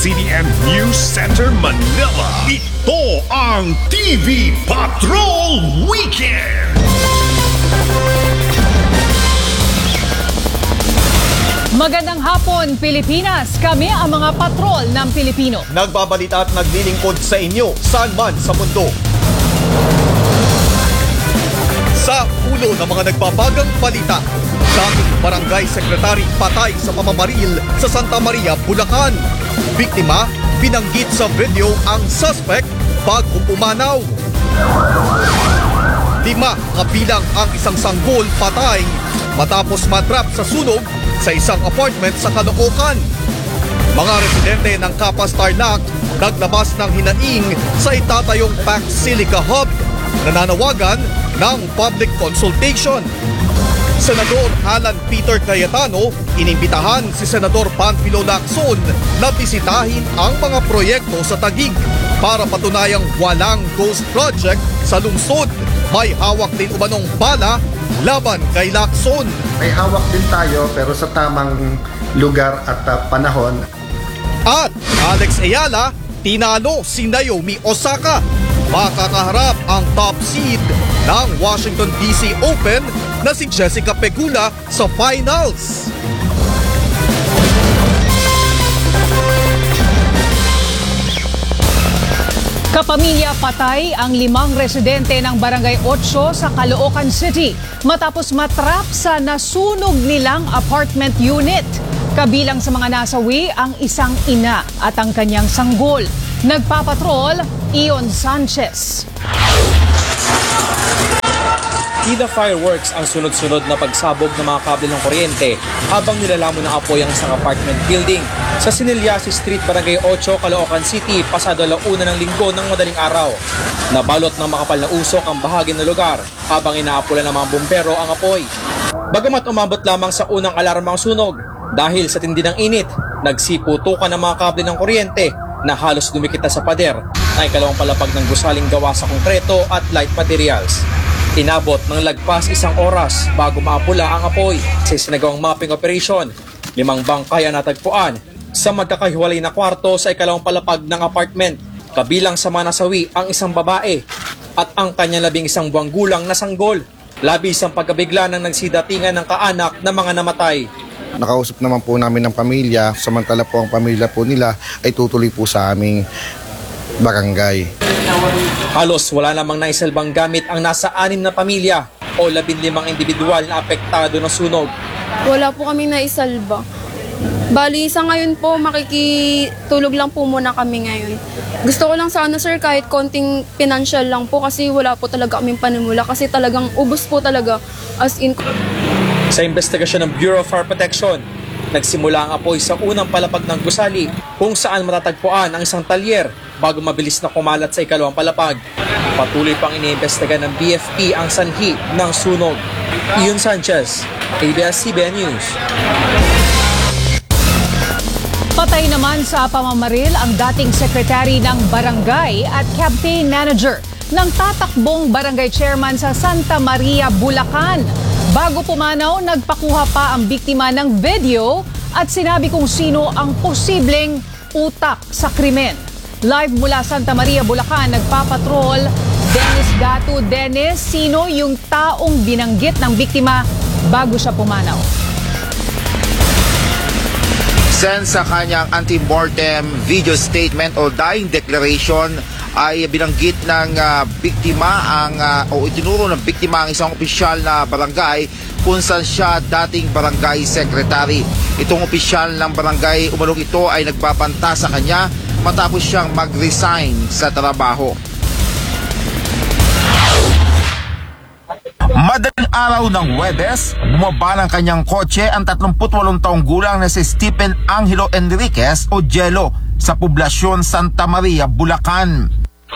CDN News Center, Manila. Ito ang TV Patrol Weekend! Magandang hapon, Pilipinas! Kami ang mga patrol ng Pilipino. Nagbabalita at naglilingkod sa inyo saan man sa mundo. Sa ulo ng mga nagbabagang balita, dating barangay secretary patay sa pamamaril sa Santa Maria, Bulacan. Biktima, binanggit sa video ang suspect bago pumanaw. 5 kabilang ang isang sanggol patay matapos matrap sa sunog sa isang apartment sa Caloocan. Mga residente ng Capas Tarlac naglabas ng hinaing sa itatayong Pack Silica Hub, nananawagan ng public consultation. Senador Alan Peter Cayetano, inimbitahan si Senador Panfilo Lacson na bisitahin ang mga proyekto sa Taguig para patunayang walang ghost project sa lungsod. May hawak din umanong bala laban kay Lacson. May hawak din tayo pero sa tamang lugar at panahon. At Alex Ayala, tinalo si Naomi Osaka. Makakaharap ang top seed ng Washington DC Open na si Jessica Pegula sa finals. Kapamilya patay ang 5 residente ng Barangay 8 sa Caloocan City matapos matrap sa nasunog nilang apartment unit. Kabilang sa mga nasawi ang isang ina at ang kanyang sanggol. Nagpapatrol, Ion Sanchez. Tila fireworks ang sunod-sunod na pagsabog ng mga kable ng kuryente habang nilalamon ng apoy ang isang apartment building sa Sinilyasi Street, Barangay 8, Caloocan City, pasado 1:00 ng linggo ng madaling araw. Nabalot ng makapal na usok ang bahagi ng lugar habang inaapula ng mga bumbero ang apoy. Bagamat umabot lamang sa unang alarma ang sunog, dahil sa tindi ng init, nagsiputukan ng mga kable ng kuryente na halos dumikit sa pader na ikalawang palapag ng gusaling gawa sa konkreto at light materials. Inabot ng lagpas 1 oras bago maapula ang apoy. Sa isinagawang mapping operation, 5 bangkay ang natagpuan sa magkakahiwalay na kwarto sa ikalawang palapag ng apartment. Kabilang sa mga nasawi ang isang babae at ang kanyang 11 buwang gulang na sanggol. Labis ang pagkabigla ng nagsidatingan ng kaanak ng mga namatay. Nakausap naman po namin ng pamilya, samantala po ang pamilya po nila ay tutuloy po sa aming barangay. Halos wala namang naisalbang gamit ang nasa 6 na pamilya o 15 individual na apektado ng sunog. Wala po kami naisalba. Bali, sa ngayon po, makikitulog lang po muna kami ngayon. Gusto ko lang sana, sir, kahit konting financial lang po kasi wala po talaga kaming panimula kasi talagang ubos po talaga as in. Sa investigasyon ng Bureau of Fire Protection, nagsimula ang apoy sa unang palapag ng gusali kung saan matatagpuan ang isang talyer bago mabilis na kumalat sa ikalawang palapag. Patuloy pang iniimbestiga ng BFP ang sanhi ng sunog. Ion Sanchez, ABS-CBN News. Patay naman sa pamamaril ang dating sekretary ng barangay at campaign manager ng tatakbong barangay chairman sa Santa Maria, Bulacan. Bago pumanaw, nagpakuha pa ang biktima ng video at sinabi kung sino ang posibleng utak sa krimen. Live mula Santa Maria, Bulacan, nagpapatrol Dennis Gatu. Dennis, sino yung taong binanggit ng biktima bago siya pumanaw? Sa kanyang anti-mortem video statement o dying declaration ay binanggit ng biktima o itinuro ng biktima ang isang opisyal na barangay kung saan siya dating barangay secretary. Itong opisyal ng barangay, umalong ito ay nagbabanta sa kanya matapos siyang mag-resign sa trabaho. Madaling araw ng Huwebes, bumaba ng kanyang kotse ang 38 taong gulang na si Stephen Angelo Enriquez o Jello sa poblasyon Santa Maria, Bulacan.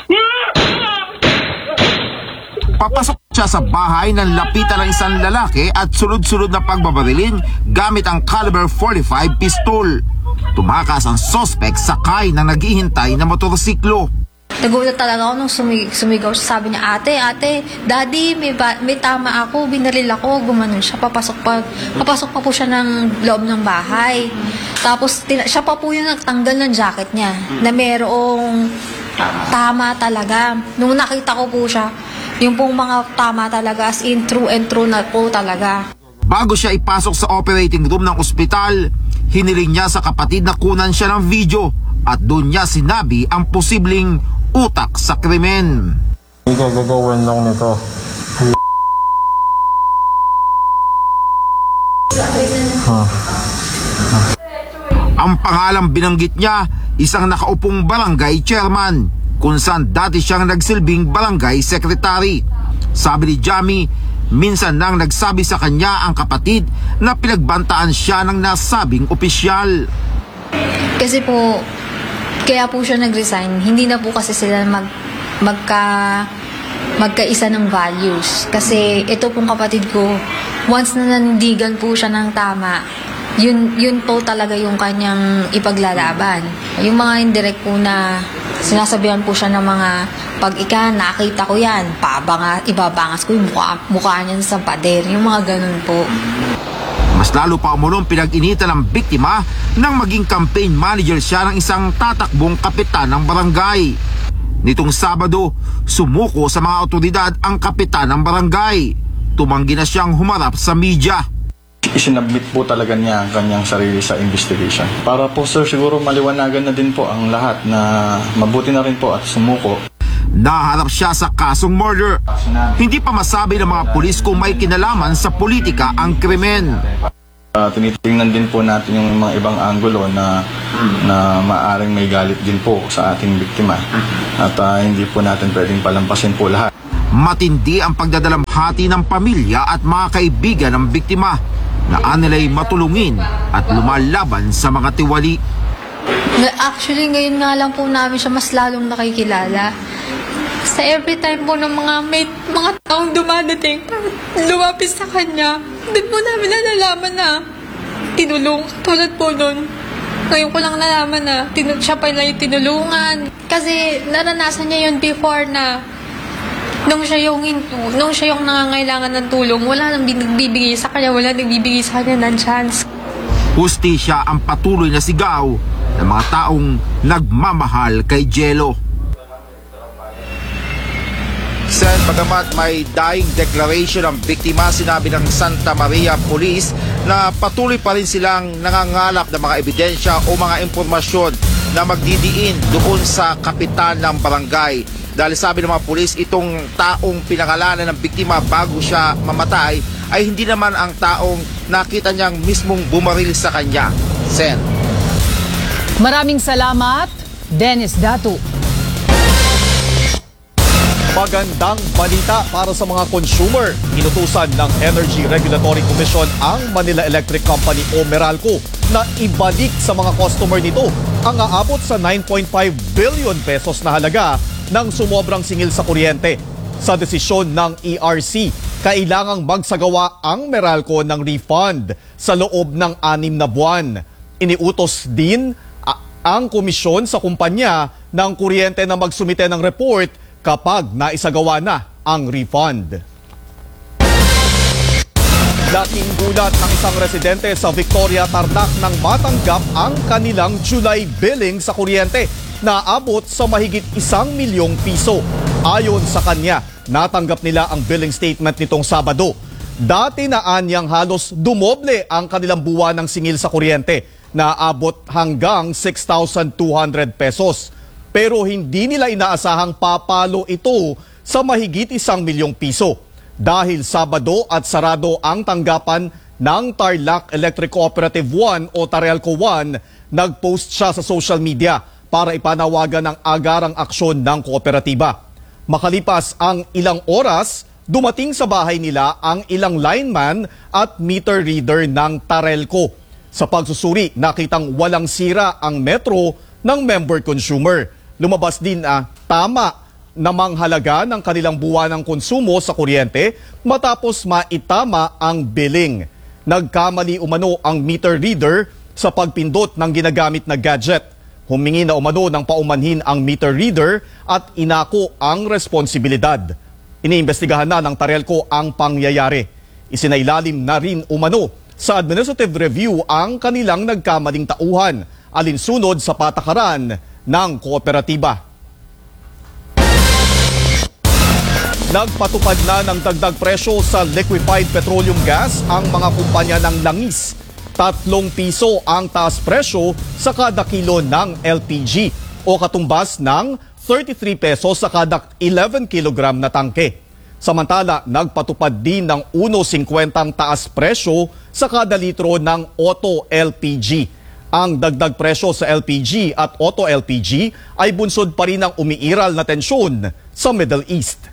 Papasok siya sa bahay ng lapitan ng isang lalaki at sunod-sunod na pagbabarilin gamit ang caliber .45 pistol. Tumakas ang suspect sakay ng naghihintay na motorsiklo. Nagulat talaga ako nung sumigaw siya. Sabi niya, ate, daddy, may tama ako, binaril ako, gumanon siya. Papasok pa po siya ng loob ng bahay. Tapos siya pa po yung nagtanggal ng jacket niya na merong tama talaga. Nung nakita ko po siya, yung pong mga tama talaga, as in true and true na po talaga. Bago siya ipasok sa operating room ng ospital, hiniling niya sa kapatid na kunan siya ng video at doon niya sinabi ang posibleng utak sa krimen. Hindi ka gagawin lang nito. Ang pangalang binanggit niya, isang nakaupong barangay chairman, kung saan dati siyang nagsilbing barangay secretary. Sabi ni Jamie, minsan nang nagsabi sa kanya ang kapatid na pinagbantaan siya ng nasabing opisyal. Kasi po, kaya po siya nag-resign. Hindi na po kasi sila magkaisa ng values. Kasi ito pong kapatid ko, once na nanindigan po siya ng tama, yun po talaga yung kanyang ipaglalaban. Yung mga indirect po na sinasabihan po siya ng mga pag nakita ko yan, ibabangas ko yung mukha niyan sa pader. Yung mga ganun po. Mas lalo pa umulong pinag-initan ng biktima nang maging campaign manager siya ng isang tatakbong kapitan ng barangay. Nitong Sabado, sumuko sa mga otoridad ang kapitan ng barangay. Tumanggi na siyang humarap sa media. Isinabmit po talaga niya ang kanyang sarili sa investigation. Para po sir, siguro maliwanagan na din po ang lahat na mabuti na rin po at sumuko. Naharap siya sa kasong murder. Hindi pa masabi ng mga pulis kung may kinalaman sa politika ang krimen. Tinitingnan din po natin yung mga ibang anggulo na maaring may galit din po sa ating biktima. At hindi po natin pwedeng palampasin po lahat. Matindi ang pagdadalamhati ng pamilya at mga kaibigan ng biktima na anilay matulungin at lumalaban sa mga tiwali. Actually, ngayon nga lang po namin siya mas lalong nakikilala. Sa every time po ng mga taong dumadating, lumapis sa kanya, doon po namin nalalaman na tinulong. Tulad po nun, ngayon ko lang nalaman na siya pala yung tinulungan. Kasi naranasan niya yun before na nung siya yung nangangailangan ng tulong, wala nang nagbibigay sa kanya, wala nagbibigay sa kanya ng chance. Hustisya ang patuloy na sigaw ng mga taong nagmamahal kay Jello. Sen, bagamat may dying declaration ang biktima, sinabi ng Santa Maria Police na patuloy pa rin silang nangangalap ng mga ebidensya o mga impormasyon na magdidiin doon sa kapitan ng barangay. Dahil sabi ng mga pulis, itong taong pinangalanan ng biktima bago siya mamatay ay hindi naman ang taong nakita niyang mismong bumaril sa kanya. Sen. Maraming salamat, Dennis Datu. Magandang balita para sa mga consumer. Inutusan ng Energy Regulatory Commission ang Manila Electric Company o Meralco na ibalik sa mga customer nito ang aabot sa 9.5 billion pesos na halaga ng sumobrang singil sa kuryente. Sa desisyon ng ERC, kailangang magsagawa ang Meralco ng refund sa loob ng 6 na buwan. Iniutos din ang komisyon sa kumpanya ng kuryente na magsumite ng report kapag naisagawa na ang refund. Laking gulat ng isang residente sa Victoria, Tarlac nang matanggap ang kanilang July billing sa kuryente na abot sa mahigit 1 milyong piso. Ayon sa kanya, natanggap nila ang billing statement nitong Sabado. Dati na anyang halos dumoble ang kanilang buwan ng singil sa kuryente na abot hanggang 6,200 pesos. Pero hindi nila inaasahang papalo ito sa mahigit 1 milyong piso. Dahil Sabado at sarado ang tanggapan ng Tarlac Electric Cooperative 1 o Tarelco 1, nag-post siya sa social media para ipanawagan ng agarang aksyon ng kooperatiba. Makalipas ang ilang oras, dumating sa bahay nila ang ilang lineman at meter reader ng Tarelco. Sa pagsusuri, nakitang walang sira ang metro ng member consumer. Lumabas din tama namang halaga ng kanilang buwan ng konsumo sa kuryente matapos maitama ang billing. Nagkamali umano ang meter reader sa pagpindot ng ginagamit na gadget. humingi na umano ng paumanhin ang meter reader at inako ang responsibilidad. Iniimbestigahan na ng Tarelco ang pangyayari. Isinailalim na rin umano sa administrative review ang kanilang nagkamaling tauhan, alinsunod sa patakaran ng kooperatiba. Nagpatupad na ng dagdag presyo sa liquefied petroleum gas ang mga kumpanya ng langis. 3 piso ang taas presyo sa kada kilo ng LPG o katumbas ng 33 pesos sa kada 11 kilogram na tangke. Samantala, nagpatupad din ng 1.50 ang taas presyo sa kada litro ng Auto LPG. Ang dagdag presyo sa LPG at Auto LPG ay bunsod pa rin ng umiiral na tensyon sa Middle East.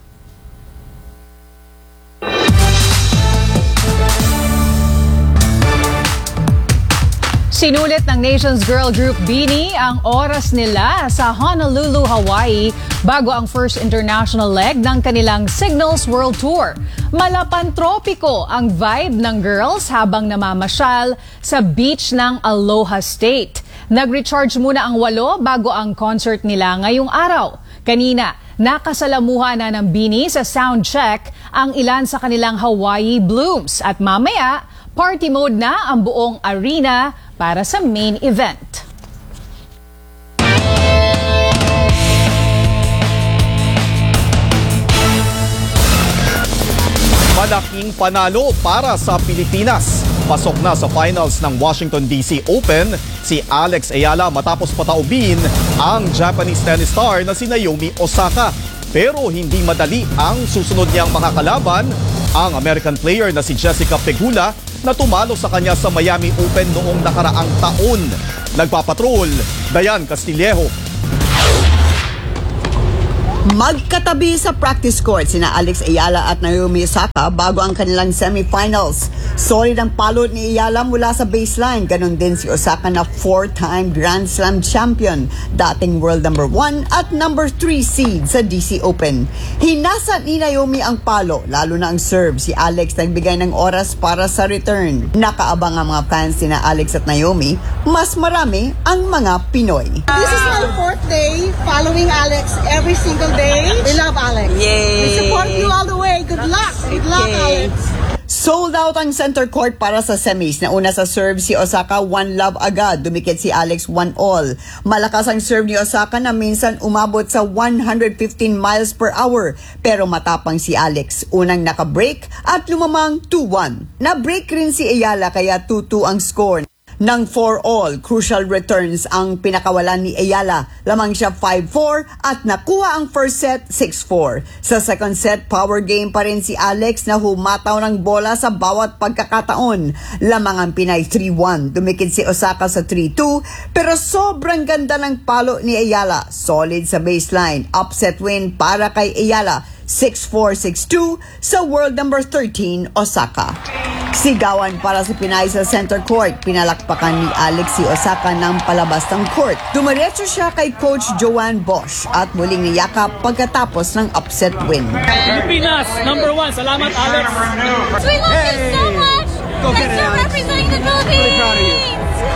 Sinulit ng Nations Girl Group BINI ang oras nila sa Honolulu, Hawaii bago ang first international leg ng kanilang Signals World Tour. Malapantropiko ang vibe ng girls habang namamasyal sa beach ng Aloha State. Nag-recharge muna ang 8 bago ang concert nila ngayong araw. Kanina, nakasalamuhan na ng BINI sa sound check ang ilan sa kanilang Hawaii Blooms at mamaya, party mode na ang buong arena para sa main event. Malaking panalo para sa Pilipinas. Pasok na sa finals ng Washington DC Open si Alex Ayala matapos pataubin ang Japanese tennis star na si Naomi Osaka. Pero hindi madali ang susunod niyang mga kalaban, ang American player na si Jessica Pegula na tumalo sa kanya sa Miami Open noong nakaraang taon. Nagpapatrol, Dayan Castillejo. Magkatabi sa practice court sina Alex Ayala at Naomi Osaka bago ang kanilang semifinals. Solid ang palo ni Ayala mula sa baseline. Ganon din si Osaka na 4-time Grand Slam champion, dating world number 1 at number 3 seed sa DC Open. Hinasa ni Naomi ang palo, lalo na ang serve. Si Alex nagbigay ng oras para sa return. Nakaabang ang mga fans sina Alex at Naomi, mas marami ang mga Pinoy. This is my 4th day following Alex every single day. We love Alex. Yay! We support you all the way. Good luck. Good luck, Alex. Sold out ang center court para sa semis. Nauna sa serve si Osaka, 1-love agad. Dumikit si Alex, 1-all. Malakas ang serve ni Osaka na minsan umabot sa 115 miles per hour. Pero matapang si Alex. Unang naka-break at lumamang 2-1. Na-break rin si Ayala kaya 2-2 ang score. Nang 4-all, crucial returns ang pinakawalan ni Ayala. Lamang siya 5-4 at nakuha ang first set 6-4. Sa second set, power game pa rin si Alex na humataw ng bola sa bawat pagkakataon. Lamang ang Pinay 3-1. Dumikit si Osaka sa 3-2 pero sobrang ganda ng palo ni Ayala. Solid sa baseline. Upset win para kay Ayala. 6-4, 6-2 sa world number 13, Osaka. Sigawan para sa Pinay sa center court. Pinalakpakan ni Alex si Osaka ng palabas ng court. Dumiretso siya kay Coach Joanne Bosch at muling niyakap pagkatapos ng upset win. Pilipinas, number 1. Salamat, Alex. We love you so much. Thanks for representing the Philippines. Really proud of you.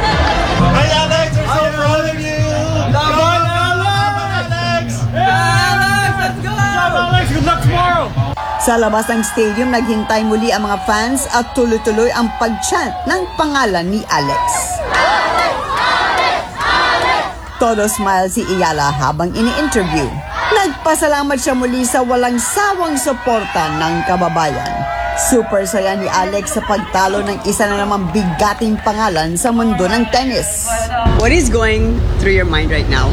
Hi, Alex. We're so proud of you. Come on, Alex. Alex, let's go. Alex, good luck tomorrow. Sa labas ng stadium, naghintay muli ang mga fans at tuloy-tuloy ang pag-chant ng pangalan ni Alex. Alex! Alex! Alex! Todo smile si Ayala habang ini-interview. Nagpasalamat siya muli sa walang sawang suporta ng kababayan. Super saya ni Alex sa pagtalo ng isa na namang bigating pangalan sa mundo ng tennis. What is going through your mind right now?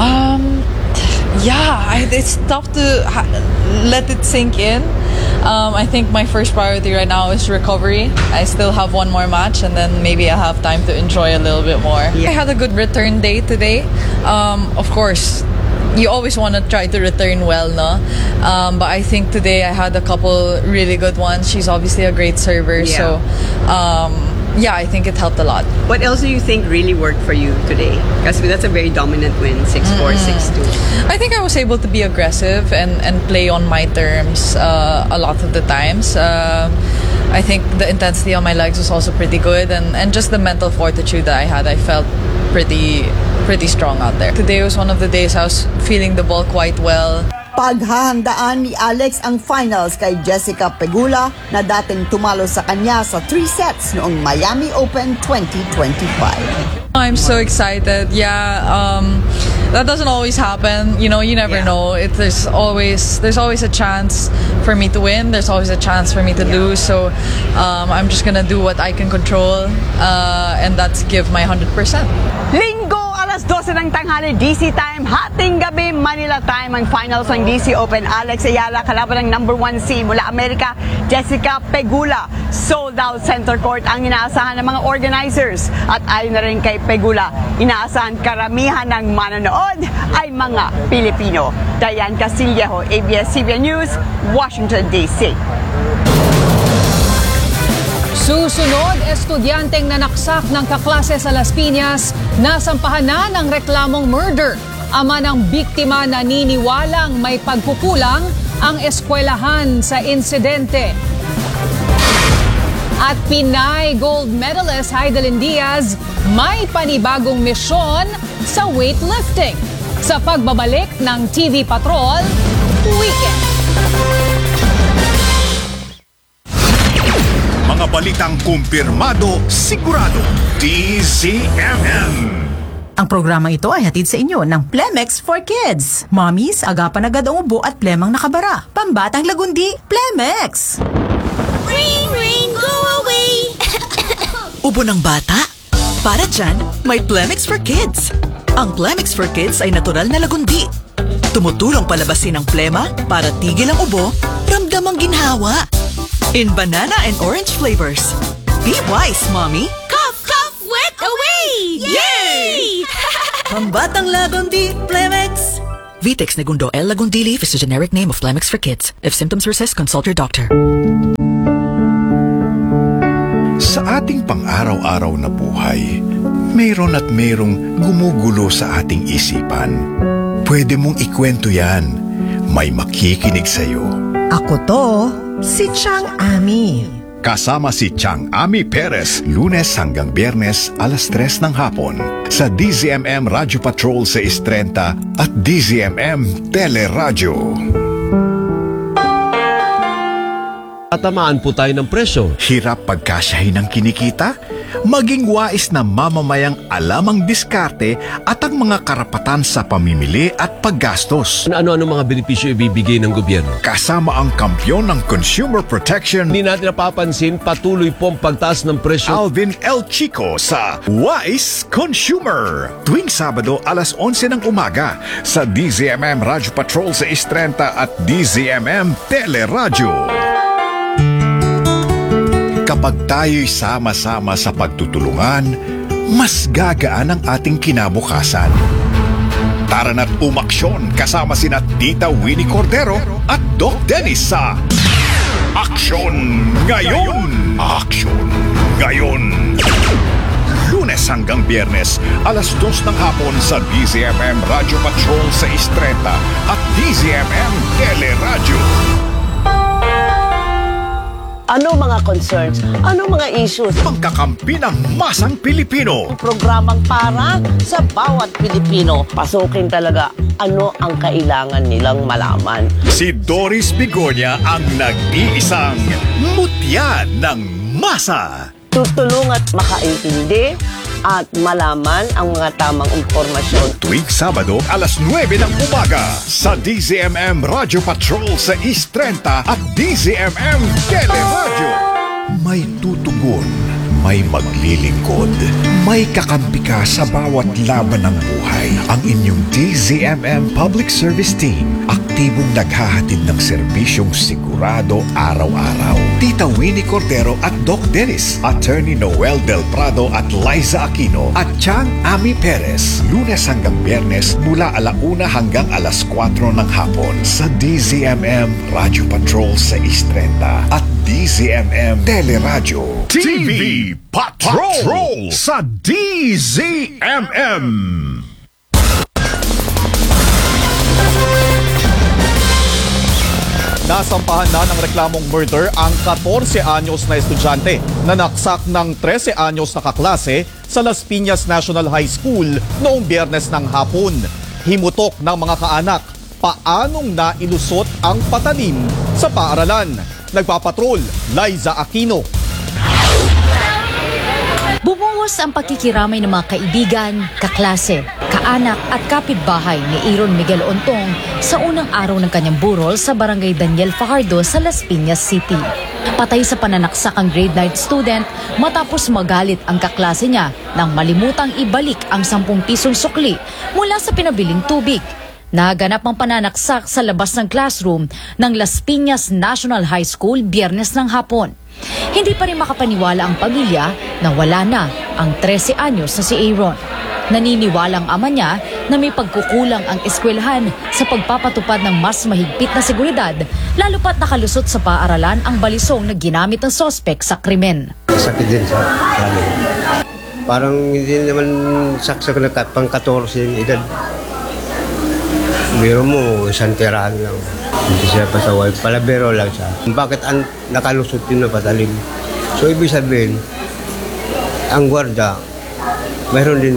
It's tough to let it sink in. I think my first priority right now is recovery. I still have one more match and then maybe I'll have time to enjoy a little bit more. I had a good return day today. Of course, you always want to try to return well, no? But I think today I had a couple really good ones. She's obviously a great server, so I think it helped a lot. What else do you think really worked for you today? Because that's a very dominant win, 6-4, 6-2. I think I was able to be aggressive and play on my terms a lot of the times. I think the intensity on my legs was also pretty good, and just the mental fortitude that I had, I felt pretty pretty strong out there. Today was one of the days I was feeling the ball quite well. Paghahandaan ni Alex ang finals kay Jessica Pegula na dating tumalo sa kanya sa 3 sets noong Miami Open 2025. I'm so excited. Yeah, that doesn't always happen. You know, you never know. There's always a chance for me to win. There's always a chance for me to lose. So I'm just gonna do what I can control, and that's give my 100%. Linggo, alas 12 ng tanghali, DC time, hating gabi, Manila time, ang finals ng DC Open. Alex Ayala, kalaban ng number 1 seed mula Amerika, Jessica Pegula. Sold out center court ang inaasahan ng mga organizers. At ayon na rin kay Pegula, inaasahan karamihan ng manonood ay mga Pilipino. Diane Castillejo, ABS-CBN News, Washington, D.C. Susunod, estudyanteng nanaksak ng kaklase sa Las Piñas, nasampahan na ng reklamong murder. Ama ng biktima naniniwalang may pagkukulang ang eskwelahan sa insidente. At Pinay gold medalist Heidelin Diaz may panibagong misyon sa weightlifting. Sa pagbabalik ng TV Patrol Weekend. Mga balitang kumpirmado, sigurado, DZMM. Ang programa ito ay hatid sa inyo ng Plemex for Kids. Mommies, agapan agad ang ubo at plemang nakabara. Pambatang lagundi, Plemex! Ring, ring, go away! Ubo ng bata? Para dyan, may Plemex for Kids. Ang Plemex for Kids ay natural na lagundi. Tumutulong palabasin ang plema para tigil ang ubo, ramdam ang ginhawa. In banana and orange flavors. Be wise, Mommy! Cough, cough, wet away! Yay! Pambatang lagundi, Plemex! Vitex Negundo L. Lagundili is the generic name of Plemex for Kids. If symptoms persist, consult your doctor. Sa ating pang-araw-araw na buhay, mayroon at mayroong gumugulo sa ating isipan. Pwede mong ikwento yan. May makikinig sa'yo. Ako to, si Chang Ami. Kasama si Chang Ami Perez, Lunes hanggang Biyernes, alas 3 ng hapon. Sa DZMM Radio Patrol 630 at DZMM Teleradyo. Tatamaan po tayo ng presyo. Hirap pagkasyahin ng kinikita? Maging wais na mamamayang alam ang diskarte at ang mga karapatan sa pamimili at paggastos. Ano-ano mga benepisyo ibibigay ng gobyerno? Kasama ang kampyon ng consumer protection. Hindi natin napapansin, patuloy pong pagtaas ng presyo. Alvin L. Chico sa Wise Consumer. Tuwing Sabado, alas 11 ng umaga sa DZMM Radio Patrol 630 at DZMM Teleradyo. Kapag tayo'y sama-sama sa pagtutulungan, mas gagaan ang ating kinabukasan. Tara na't umaksyon kasama sina Tita Winnie Cordero at Doc Dennis sa Aksyon Ngayon! Aksyon Ngayon! Lunes hanggang Biyernes, alas 2 ng hapon sa DZMM Radio Patrol 630 at DZMM Teleradyo. Ano mga concerns? Ano mga issues? Pagkakampi ng masang Pilipino. Programang para sa bawat Pilipino. Pasukin talaga ano ang kailangan nilang malaman. Si Doris Bigonia ang nag-iisang mutya ng masa. Tutulong at makaintindi at malaman ang mga tamang impormasyon. Tuwing Sabado, alas 9 ng umaga sa DZMM Radio Patrol sa East 30 at DZMM Teleradyo. May tutugon, may maglilingkod, may kakampi ka sa bawat laban ng buhay. Ang inyong DZMM Public Service Team, aktibong naghahatid ng serbisyong sigurado araw-araw. Tita Winnie Cordero at Doc Dennis, Attorney Noel Del Prado at Liza Aquino at Chang Ami Perez, Lunes hanggang Biyernes mula 1:00 hanggang 4:00 ng hapon sa DZMM Radio Patrol sa East 30 at DZMM Teleradyo. TV Patrol sa DZMM. Nasampahan na ng reklamong murder ang 14 anyos na estudyante na naksak ng 13 anyos na kaklase sa Las Piñas National High School noong Biyernes ng hapon. Himutok ng mga kaanak, paanong nailusot ang patalim sa paaralan. Nagpapatrol, Liza Aquino. Bumuhos ang pakikiramay ng mga kaibigan, kaklase, kaanak at kapitbahay ni Aaron Miguel Ontong sa unang araw ng kanyang burol sa Barangay Daniel Fajardo sa Las Piñas City. Patay sa pananaksak ang grade 9 student matapos magalit ang kaklase niya nang malimutang ibalik ang 10 pisong sukli mula sa pinabiling tubig. Naganap ang pananaksak sa labas ng classroom ng Las Piñas National High School Biyernes ng hapon. Hindi pa rin makapaniwala ang pamilya na wala na ang 13 anyos na si Aaron. Naniniwala ang ama niya na may pagkukulang ang eskwelahan sa pagpapatupad ng mas mahigpit na seguridad, lalo pat nakalusot sa paaralan ang balisong na ginamit ng sospek sa krimen. Sakit din sa amin. Parang hindi naman saksak na pang-14 yung edad. Biro mo, isang tirahan lang. Hindi siya pasaway. Palabero lang siya. Bakit nakalusot yun na patalim? So, ibig sabihin, ang gwarda, mayroon din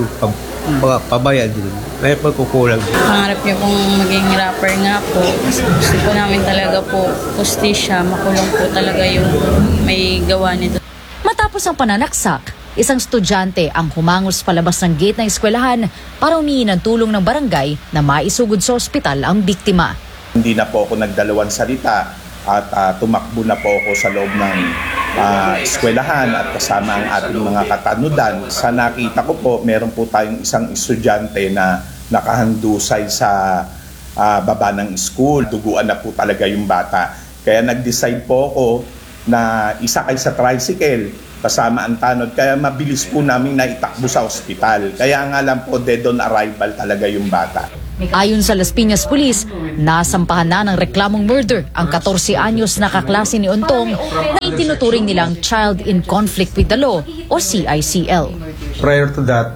pabaya din. May pagkukulang. Pangarap niyo pong maging rapper nga po. Gusto po namin talaga po justisya, makulong po talaga yung may gawa nito. Matapos ang pananaksak, isang estudyante ang humangos palabas ng gate ng eskwelahan para humingi ng tulong ng barangay na maisugod sa ospital ang biktima. Hindi na po ako nagdalawang salita at tumakbo na po ako sa loob ng eskwelahan at kasama ang ating mga katanudan. Sa nakita ko po, meron po tayong isang estudyante na nakahandusay sa baba ng school. Duguan na po talaga yung bata. Kaya nag-decide po ako na isakay sa tricycle kasama ang tanod. Kaya mabilis po namin naitakbo sa ospital. Kaya nga lang po dead on arrival talaga yung bata. Ayon sa Las Piñas Police, nasampahan na ng reklamong murder ang 14 anyos na kaklase ni Ontong na itinuturing nilang Child in Conflict with the Law o CICL. Prior to that,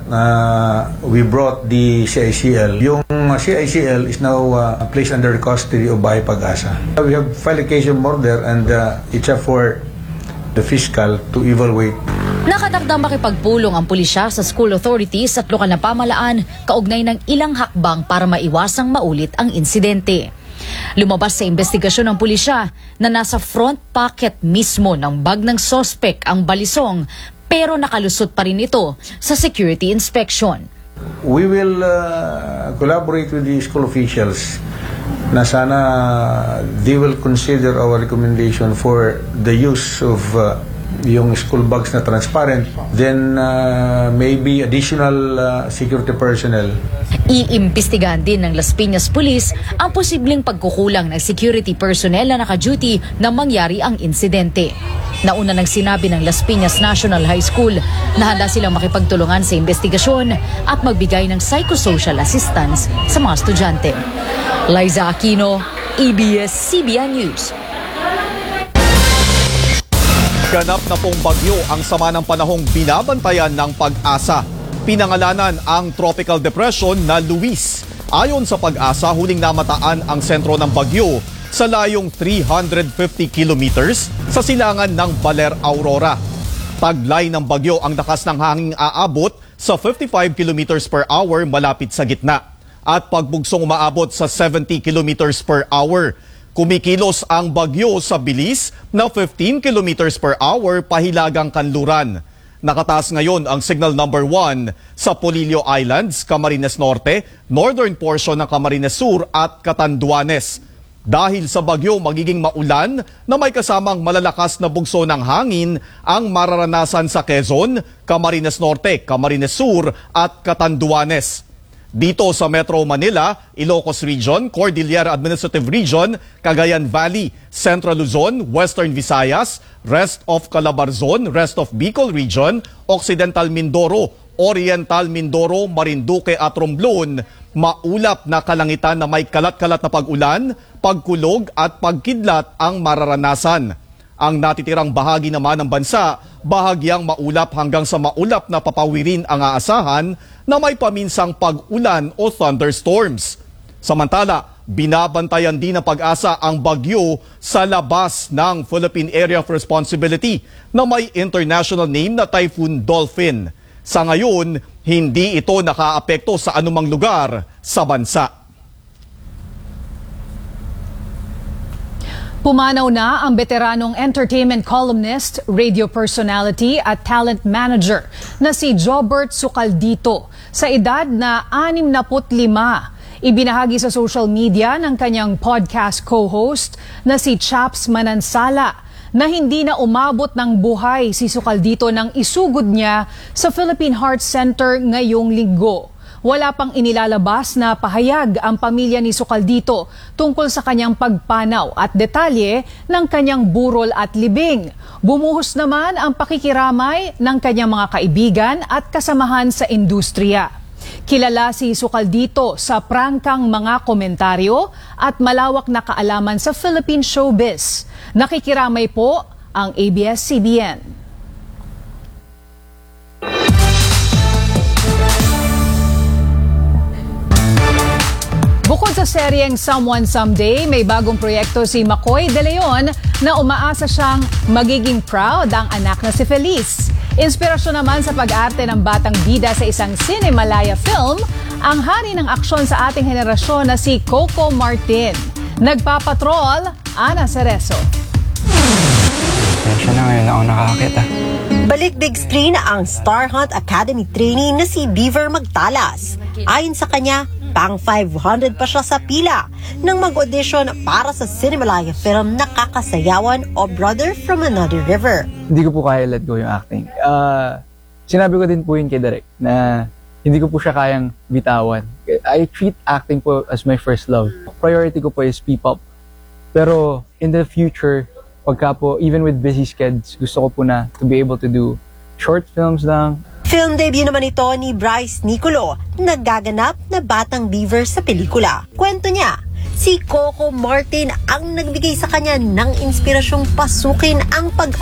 we brought the CICL. Yung CICL is now placed under custody of Bahay Pag-asa. We have filed a case of murder and it's up for the fiscal to evaluate. Nakatakdang makipagpulong ang pulisya sa school authorities at lokal na pamahalaan kaugnay ng ilang hakbang para maiwasang maulit ang insidente. Lumabas sa investigasyon ng pulisya na nasa front pocket mismo ng bag ng sospek ang balisong pero nakalusot pa rin ito sa security inspection. We will collaborate with the school officials na sana they will consider our recommendation for the use of yung school bags na transparent, then maybe additional security personnel. Iimbestigahan din ng Las Piñas Police ang posibleng pagkukulang ng security personnel na naka-duty nang mangyari ang insidente. Nauna nang sinabi ng Las Piñas National High School na handa silang makipagtulungan sa investigasyon at magbigay ng psychosocial assistance sa mga estudyante. Liza Aquino, ABS-CBN News. Ganap na pong bagyo ang sama ng panahong binabantayan ng Pag-asa. Pinangalanan ang tropical depression na Luis. Ayon sa Pag-asa, huling namataan ang sentro ng bagyo sa layong 350 kilometers sa silangan ng Baler Aurora. Taglay ng bagyo ang lakas ng hanging aabot sa 55 kilometers per hour malapit sa gitna at pagbugsong umaabot sa 70 kilometers per hour. Kumikilos ang bagyo sa bilis na 15 kilometers per hour pahilagang kanluran. Nakataas ngayon ang signal number 1 sa Polillo Islands, Camarines Norte, northern portion ng Camarines Sur at Catanduanes. Dahil sa bagyo magiging maulan na may kasamang malalakas na bugso ng hangin ang mararanasan sa Quezon, Camarines Norte, Camarines Sur at Catanduanes. Dito sa Metro Manila, Ilocos Region, Cordillera Administrative Region, Cagayan Valley, Central Luzon, Western Visayas, rest of Calabarzon, rest of Bicol Region, Occidental Mindoro, Oriental Mindoro, Marinduque at Romblon, maulap na kalangitan na may kalat-kalat na pag-ulan, pagkulog at pagkidlat ang mararanasan. Ang natitirang bahagi naman ng bansa, bahagyang maulap hanggang sa maulap na papawirin ang aasahan na may paminsang pag-ulan o thunderstorms. Samantala, binabantayan din ng Pag-asa ang bagyo sa labas ng Philippine Area of Responsibility na may international name na Typhoon Dolphin. Sa ngayon, hindi ito nakaapekto sa anumang lugar sa bansa. Pumanaw na ang veteranong entertainment columnist, radio personality at talent manager na si Jobert Sucaldito sa edad na 65. Ibinahagi sa social media ng kanyang podcast co-host na si Chaps Manansala na hindi na umabot ng buhay si Sucaldito nang isugod niya sa Philippine Heart Center ngayong linggo. Wala pang inilalabas na pahayag ang pamilya ni Sucaldito tungkol sa kanyang pagpanaw at detalye ng kanyang burol at libing. Bumuhos naman ang pakikiramay ng kanyang mga kaibigan at kasamahan sa industriya. Kilala si Sucaldito sa prangkang mga komentaryo at malawak na kaalaman sa Philippine showbiz. Nakikiramay po ang ABS-CBN. Bukod sa seryeng Someone Someday, may bagong proyekto si Makoy De Leon na umaasa siyang magiging proud ang anak na si Feliz. Inspirasyon naman sa pag-arte ng batang bida sa isang Cinemalaya film, ang hari ng aksyon sa ating henerasyon na si Coco Martin. Nagpapatrol, Ana Cerezo. Siya na ngayon ako nakakita. Balik big screen ang Star Hunt Academy trainee na si Beaver Magtalas. Ayon sa kanya, pang 500 pa siya sa pila nang mag-audition para sa Cinemalaya film na Kakasayawan o Brother from Another River. Hindi ko po kaya let go yung acting. Sinabi ko din po yun kay Direk na hindi ko po siya kayang bitawan. I treat acting po as my first love. Priority ko po is P-pop. Pero in the future, pagka po, even with busy schedules, gusto ko po na to be able to do short films lang. Film debut naman ito ni Bryce Nicolo, naggaganap na batang Beaver sa pelikula. Kwento niya, si Coco Martin ang nagbigay sa kanya ng inspirasyong pasukin ang